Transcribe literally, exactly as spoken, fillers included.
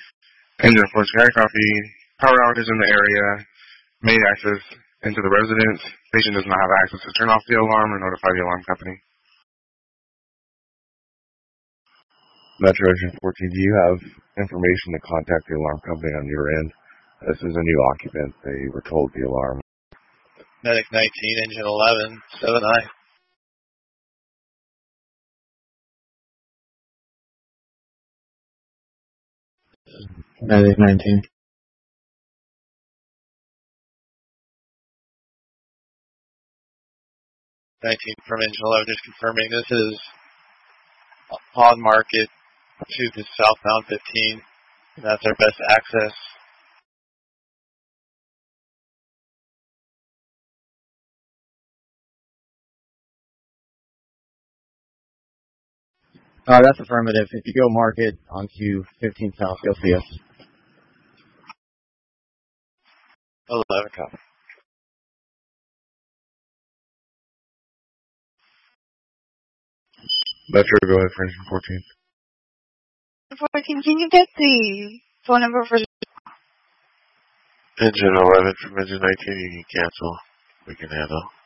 Engine four, Sky Coffee. Power outages in the area. Main access into the residence. Patient does not have access to turn off the alarm or notify the alarm company. Metro Engine fourteen, do you have information to contact the alarm company on your end? This is a new occupant. They were told the alarm. Medic nineteen, Engine eleven, seven nine. Medic nineteen. nineteen from Engine eleven, just confirming this is on market to the southbound fifteen. And that's our best access. Uh, that's affirmative. If you go market onto fifteen South, you'll see us. eleven copy. Metro, go ahead for Engine fourteen. fourteen, can you get the phone number for... Engine eleven from Engine nineteen, you can cancel. We can handle.